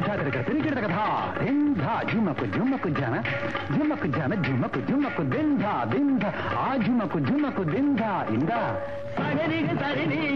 దగ్గర తిరిగిడ కదా దింధా జుమ్మకు జుమ్మకు జన జుమ్మకు జన జుమ్మకు జుమ్మకు దింధా దింధ ఆ జుమ్మకు జుమ్మకు దింధా ఇందా సరిని